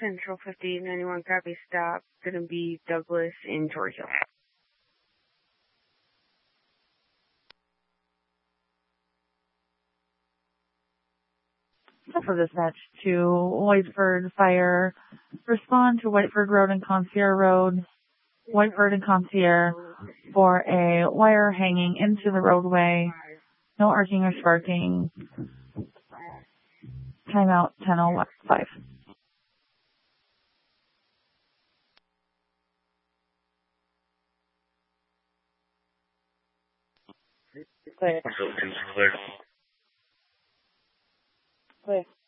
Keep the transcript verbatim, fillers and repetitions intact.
Central fifty ninety-one, copy, stop. Gonna be Douglas in Georgia. For dispatch to Whiteford Fire, respond to Whiteford Road and Concierge Road, Whiteford and Concierge, for a wire hanging into the roadway. No arcing or sparking. Timeout ten oh five. Clear. Clear.